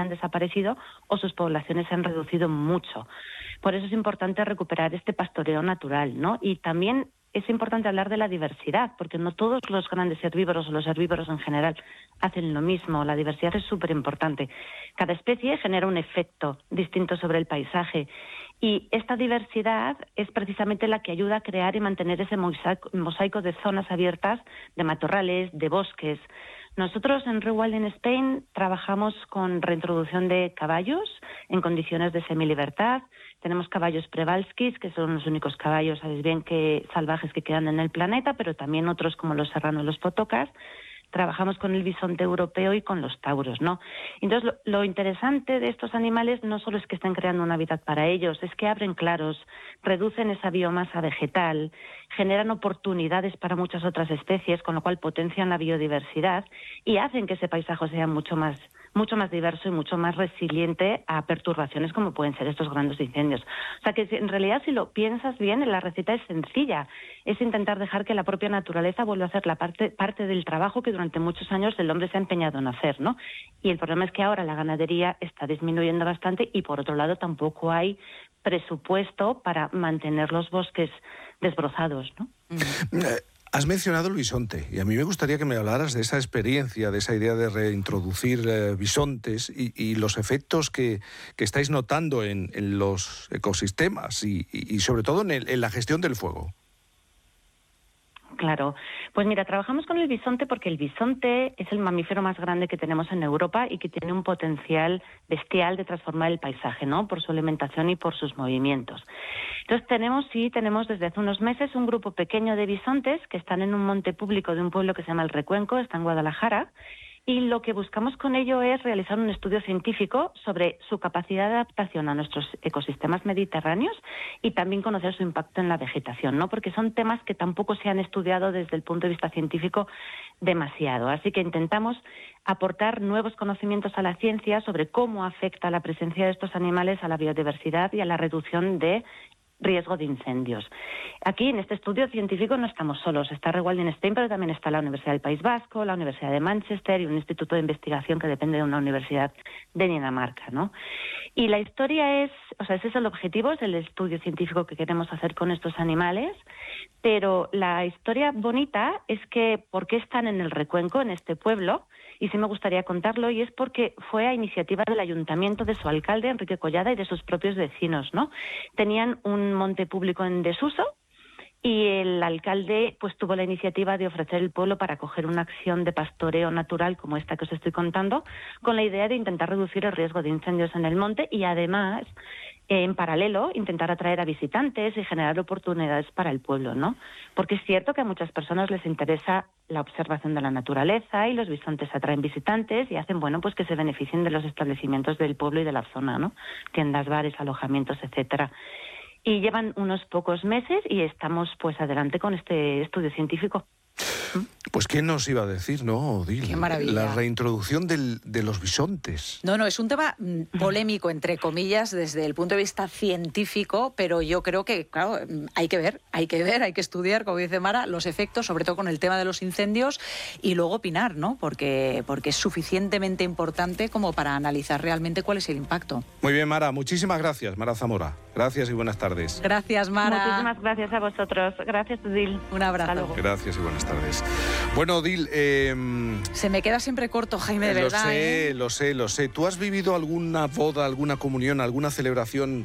han desaparecido o sus poblaciones se han reducido mucho. Por eso es importante recuperar este pastoreo natural, ¿no? Y también es importante hablar de la diversidad, porque no todos los grandes herbívoros o los herbívoros en general hacen lo mismo. La diversidad es súper importante. Cada especie genera un efecto distinto sobre el paisaje y esta diversidad es precisamente la que ayuda a crear y mantener ese mosaico de zonas abiertas, de matorrales, de bosques. Nosotros en Rewilding Spain trabajamos con reintroducción de caballos en condiciones de semilibertad. Tenemos caballos Przewalskis, que son los únicos caballos, sabéis bien, que salvajes que quedan en el planeta, pero también otros como los serranos y los potocas. Trabajamos con el bisonte europeo y con los tauros, ¿no? Entonces, lo interesante de estos animales no solo es que estén creando un hábitat para ellos, es que abren claros, reducen esa biomasa vegetal, generan oportunidades para muchas otras especies, con lo cual potencian la biodiversidad y hacen que ese paisaje sea mucho más diverso y mucho más resiliente a perturbaciones como pueden ser estos grandes incendios. O sea que en realidad, si lo piensas bien, la receta es sencilla. Es intentar dejar que la propia naturaleza vuelva a hacer la parte del trabajo que durante muchos años el hombre se ha empeñado en hacer, ¿no? Y el problema es que ahora la ganadería está disminuyendo bastante y por otro lado tampoco hay presupuesto para mantener los bosques desbrozados, ¿no? Has mencionado el bisonte y a mí me gustaría que me hablaras de esa experiencia, de esa idea de reintroducir bisontes y los efectos que estáis notando en los ecosistemas y sobre todo en la gestión del fuego. Claro. Pues mira, trabajamos con el bisonte porque el bisonte es el mamífero más grande que tenemos en Europa y que tiene un potencial bestial de transformar el paisaje, ¿no? Por su alimentación y por sus movimientos. Entonces tenemos desde hace unos meses un grupo pequeño de bisontes que están en un monte público de un pueblo que se llama El Recuenco, está en Guadalajara, y lo que buscamos con ello es realizar un estudio científico sobre su capacidad de adaptación a nuestros ecosistemas mediterráneos y también conocer su impacto en la vegetación, ¿no? Porque son temas que tampoco se han estudiado desde el punto de vista científico demasiado. Así que intentamos aportar nuevos conocimientos a la ciencia sobre cómo afecta la presencia de estos animales a la biodiversidad y a la reducción de riesgo de incendios. Aquí, en este estudio científico, no estamos solos. Está Rewilding Spain, pero también está la Universidad del País Vasco, la Universidad de Manchester y un instituto de investigación que depende de una universidad de Dinamarca, ¿no? Y la historia ese es el objetivo, es el estudio científico que queremos hacer con estos animales, pero la historia bonita es que ¿por qué están en El Recuenco, en este pueblo? Y sí me gustaría contarlo, y es porque fue a iniciativa del ayuntamiento, de su alcalde, Enrique Collada, y de sus propios vecinos, ¿no? Tenían un monte público en desuso y el alcalde pues tuvo la iniciativa de ofrecer el pueblo para acoger una acción de pastoreo natural como esta que os estoy contando, con la idea de intentar reducir el riesgo de incendios en el monte y además, en paralelo, intentar atraer a visitantes y generar oportunidades para el pueblo, ¿no? Porque es cierto que a muchas personas les interesa la observación de la naturaleza y los bisontes atraen visitantes y hacen, pues que se beneficien de los establecimientos del pueblo y de la zona, ¿no? Tiendas, bares, alojamientos, etcétera. Y llevan unos pocos meses y estamos pues adelante con este estudio científico. Pues ¿quién nos iba a decir, no, Odil? Qué maravilla. La reintroducción de los bisontes. No, es un tema polémico, entre comillas, desde el punto de vista científico, pero yo creo que, claro, hay que estudiar, como dice Mara, los efectos, sobre todo con el tema de los incendios, y luego opinar, ¿no? Porque es suficientemente importante como para analizar realmente cuál es el impacto. Muy bien, Mara, muchísimas gracias, Mara Zamora. Gracias y buenas tardes. Gracias, Mara. Muchísimas gracias a vosotros. Gracias, Odil. Un abrazo. Hasta luego. Gracias y buenas tardes. Bueno, Odil... Se me queda siempre corto, Jaime, de verdad. Lo sé. ¿Tú has vivido alguna boda, alguna comunión, alguna celebración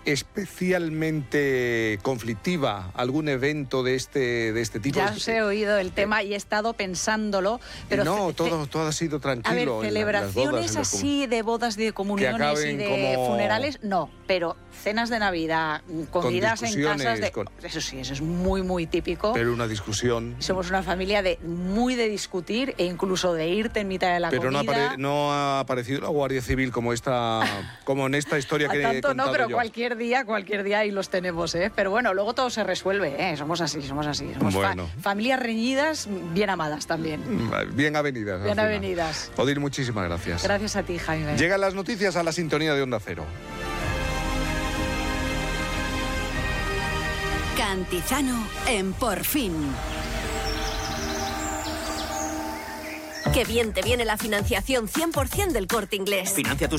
especialmente conflictiva, algún evento de este tipo? Ya os he oído el tema y he estado pensándolo, pero no, todo ha sido tranquilo. A ver, celebraciones así de bodas, de comuniones y de funerales, no, pero cenas de Navidad, comidas en casas Eso sí, eso es muy, muy típico. Pero una discusión... Somos una familia muy de discutir e incluso de irte en mitad de la comida. Pero no ha aparecido la Guardia Civil como en esta historia que he contado no, pero yo. cualquier día ahí los tenemos, ¿eh? Pero bueno, luego todo se resuelve, ¿eh? Somos así. Somos familias reñidas, bien amadas también. Bien avenidas. Bien avenidas. Odil, muchísimas gracias. Gracias a ti, Jaime. Llegan las noticias a la sintonía de Onda Cero. Cantizano en Por Fin. Qué bien te viene la financiación 100% del Corte Inglés. Financia tus